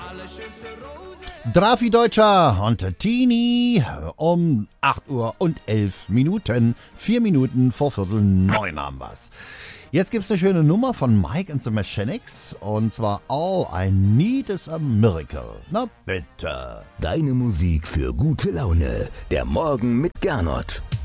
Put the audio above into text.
Drafi Deutscher und Tini um 8 Uhr und 11 Minuten. 4 Minuten vor 8:45 haben wir's. Jetzt gibt's eine schöne Nummer von Mike and the Mechanics und zwar All I Need is a Miracle. Na bitte. Deine Musik für gute Laune. Der Morgen mit Gernot.